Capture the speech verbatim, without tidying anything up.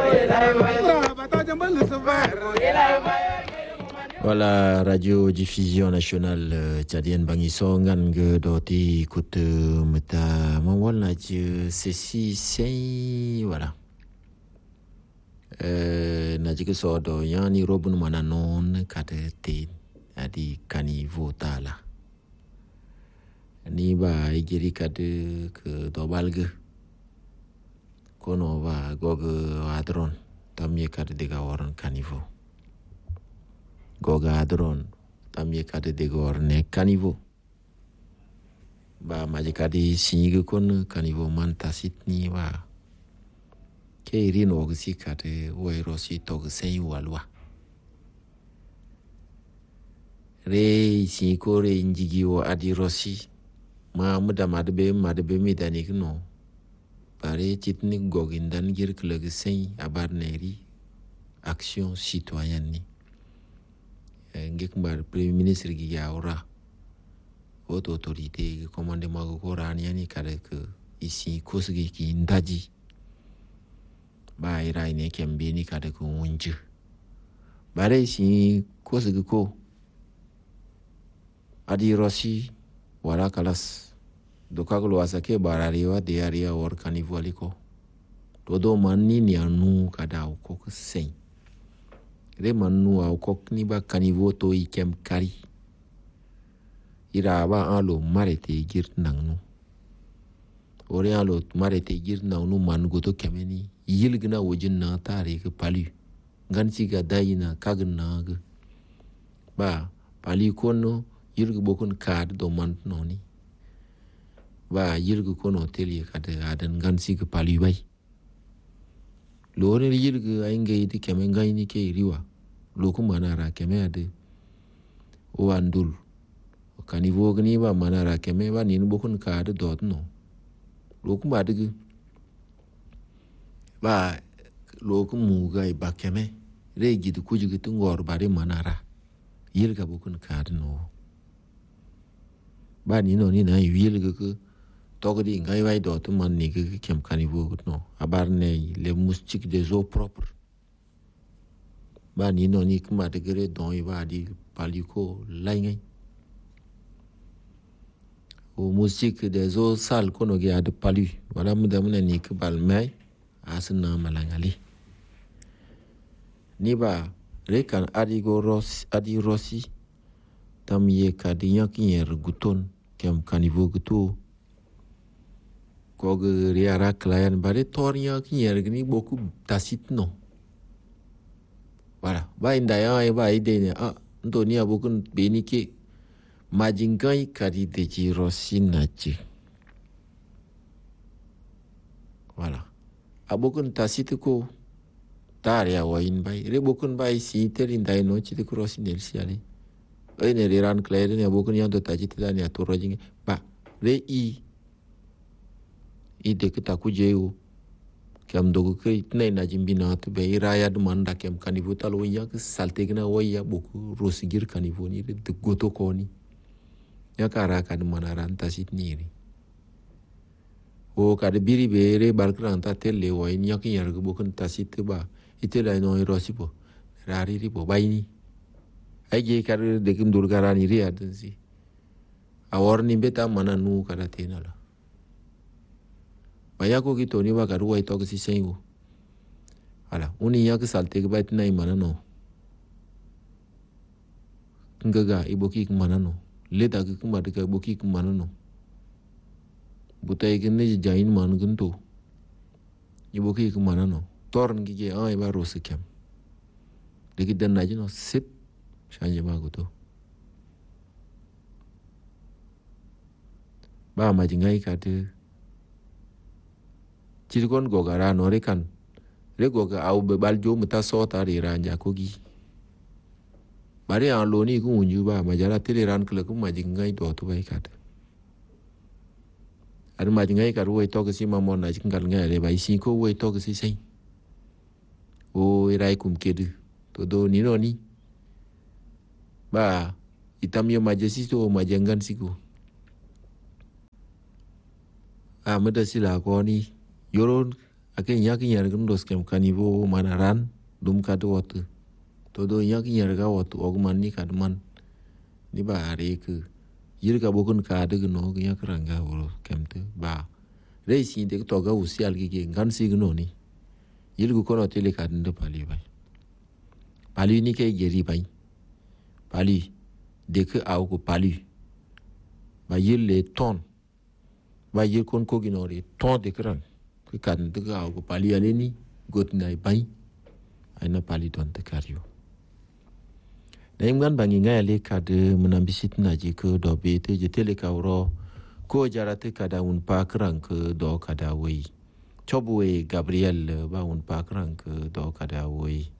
Voilà, radio-diffusion nationale euh, tchadienne Bangiso Ngang Doti Koute Meta Mawal Nadje Ceci Sei voilà. Euh Nadje Sodo Yani Robun Mananon Kate Te Adi Kani Votala Ni ba igiri kade ke dobalge kono ba goge adron tamye kade dega waran kanivo goga adron tamye kade dega warne kanivo ba maji kade sinige kon kanivo man tasit ni ba ke irin ogsi kade wairosi tog sen walwa re sinko re injigi wo adirosi ma muda madbe madbe mi dani kno pare chitni gogindan gir kleg sen abarneri action citoyenne ni ngek mar premier ministre gi yaura haute autorité commandement ko rani yani kare ke ici kosgi ki ndaji ba ira ne kembe ni kare ko wonju bare ici kosgi ko adi rosi wala kalas dokaglo asake barariwa de area war kanivoliko todo manni ni anu kada ko sen re manu au kok ni ba kanivo to ikem kari ira ba alo marete gir nangnu ore alo marete gir nangnu man goto kemeni yilgna wojin na tare ke palu gansi ga dayina kagna ga ba pali kono yirgu bokun kad do man noni ba yirgu kono teli kad adan gansi ke pali bai lore yirgu ainge iti kemen gaini ke riwa loku manara keme ade o andul kani vogni ba manara keme ba nin bokun kad dot no loku badig ba loku mugai ba keme re gidu kujugu tungor bare manara yirga bokun kad no ba ni no ni na yil ge togdi ngai wai dot man ni ge kem kanivo no abar ne les moustiques des eaux propres ba ni no ni kuma de gere don i ba di paliko lai ngai o moustique des eaux sales kono ge ad palu wala mu da mun ni ke bal mai asna malangali ni ba rekan adigo ros adi rosi tam ye kadinya kinyer guton kem kanivo guto kog riara klayan bare tornya kinyer gni boku tasit no voilà ba inda ya ba ide ne ah ndo ni abukun beni ke majingai kadi de ji rosinachi voilà abukun tasit ko taria wa in bai re bokun bai si terin dai no chi de rosinel siali ene riran claire ne bokun ya do taji tani atoro jinge ba re i i de kita kujeu kam dogo ke tnai na jimbina to be raya du manda kem kanivo talo ya ke salte gna waya boku rosigir kanivo ni de goto koni ya kara kan manaran tasit ni o kad biri be re barkran ta telle wa in yakin yar bokun tasit ba itela no rosipo rari ripo bayni aje kar de kim durgarani ri adansi awarni beta mananu kada tenala bayako ki toni ba karu wai tok si sengo ala uni yak salte ke bait nai manano ngaga iboki k manano leta ke kuma de ka iboki k manano butai ke ne jain man gunto iboki k manano torn gi ge ai ba rosikam de ki dan najino sip changement goto ba majingai kate cirkon gogara no rekan re goga au be baljo muta sota re ranja kogi bare an loni ku unju ba majara tele ran kle ku majingai do to bai kate ar majingai karu wai to si mamon na jingal ngai re bai si ko wai to si sai o irai kum kedu to do ni no ni ba itamyo majesi to majangan siku amada sila ko ni yoron akin yakin yargun dos kem kanivo manaran dum kadu watu todo yakin yarga watu ogman ni kadman ni ba are ke yirga bokun ka de no yakranga woro kemte ba reisi de to ga usial gi ngan signo ni yilgu kono tele kadin de pali bai pali ni ke geri bai pali de ke au ko pali ba yille ton ba yil kon ko ginore ton de kran ke kadin de au ko pali aleni got nai bai aina pali ton te kario na imgan bangi ngai ale kad menambisit na ji ke do be te je tele ka ro ko jarate kada un pa kran ke do kada wei chobwe Gabriel ba un pa kran ke do kada wei